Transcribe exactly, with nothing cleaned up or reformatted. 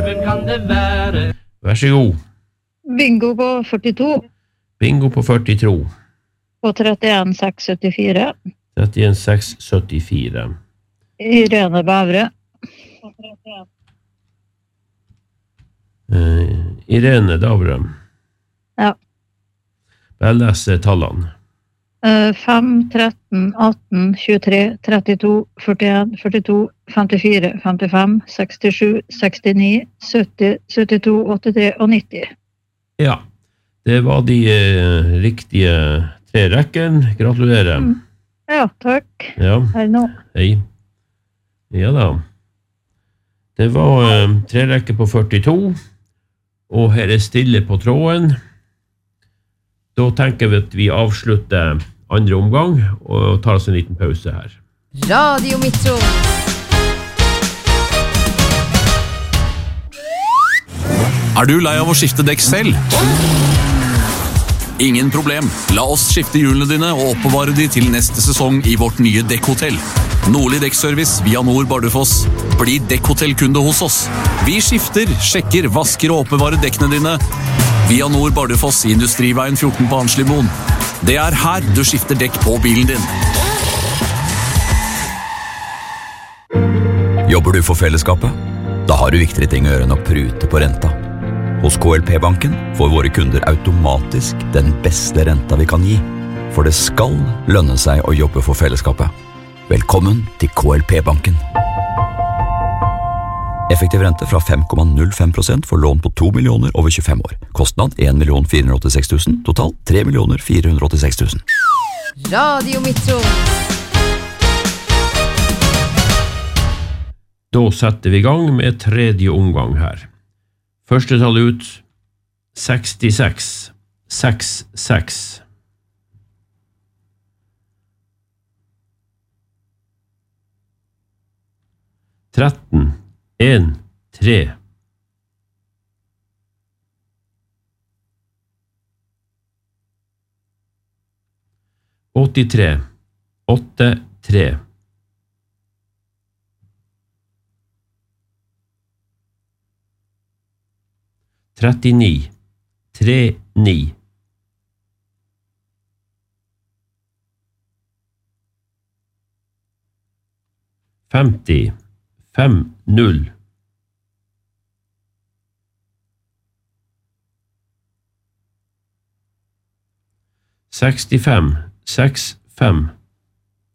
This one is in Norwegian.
Hvem kan det være? Vær så god. Bingo på førtito. Bingo på førtito. På trettien seks syttifire. trettien seks syttifire. Irene Bævre. Uh, Irene Davre. Ja. Jeg leser tallene. Uh, fem, tretten, atten, tjuetre, trettito, førtien, førtito, femtifire, femtifem, sekstisju, sekstini, sytti, syttito, åttitre og nitti. Ja, det var de uh, riktige tre rekkene. Gratulerer. Mm. Ja, takk. Ja. Hei nå. Hei. Ja da. Det var uh, tre rekker på førtito, og her er stille på tråden. Da tenker vi at vi avslutter andre omgang og tar oss en liten pause her. Radio Metro. Er du lei av å skifte dekk selv? Ingen problem. La oss skifte hjulene dine og oppbevare de til neste sesong i vårt nye dekkhotell. Nordlig Dekkservice via Nord Bardufoss. Bli dekkhotellkunde hos oss. Vi skifter, sjekker, vasker og oppbevarer dekkene dine via Nord Bardufoss i Industriveien fjorten på Arnslimoen. Det er her du skifter dekk på bilen din. Jobber du for fellesskapet? Da har du viktigere ting å gjøre enn å prute på renta. Hos K L P-banken får våre kunder automatisk den beste renta vi kan gi. For det skal lønne seg å jobbe for fellesskapet. Velkommen til K L P-banken. Effektiv rente fra fem komma null fem prosent for lån på to millioner over tjuefem år. Kostnad en million fire hundre åttiseks tusen, totalt tre millioner fire hundre åttiseks tusen. Radio Metro. Da setter vi i gang med tredje omgang her. Første tall ut, sekstiseks, seks seks. tretten, en, tre. åttitre, åtte, tre. trettini, tre, ni. femti, fem, null. sekstifem, seks, fem.